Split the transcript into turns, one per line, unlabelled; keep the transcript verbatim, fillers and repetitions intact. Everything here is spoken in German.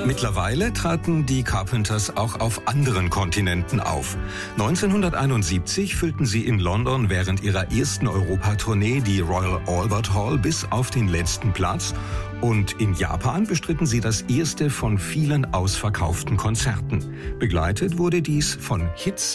Mittlerweile traten die Carpenters auch auf anderen Kontinenten auf. neunzehnhunderteinundsiebzig füllten sie in London während ihrer ersten Europatournee die Royal Albert Hall bis auf den letzten Platz und in Japan bestritten sie das erste von vielen ausverkauften Konzerten. Begleitet wurde dies von Hits